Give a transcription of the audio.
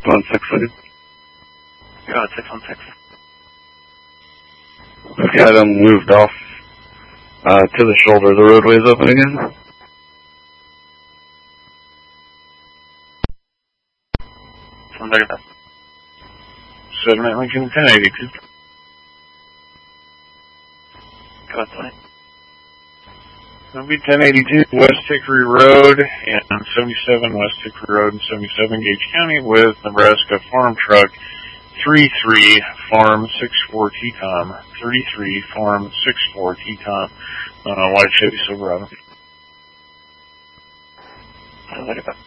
616 lead. Go ahead, 616. Okay, I then moved off to the shoulder. The roadway is open again. Somebody else. 78 Lincoln, 1082. Go ahead, 20. It'll be 1082 West Hickory Road and 77 West Hickory Road and 77 Gage County with Nebraska Farm Truck 33 Farm 64 T-Tom. 33 Farm 64 T-Tom. White Chevy Silverado. Somebody else.